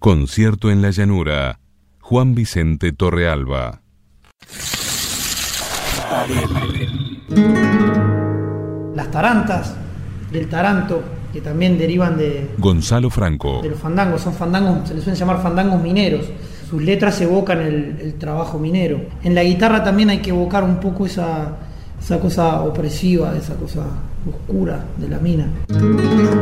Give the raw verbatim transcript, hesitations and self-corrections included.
Concierto en la llanura. Juan Vicente Torrealba. Las tarantas del taranto, que también derivan de Gonzalo Franco. De los fandangos, son fandangos, se les suelen llamar fandangos mineros. Sus letras evocan el, el trabajo minero. En la guitarra también hay que evocar un poco esa, esa cosa opresiva, esa cosa oscura de la mina.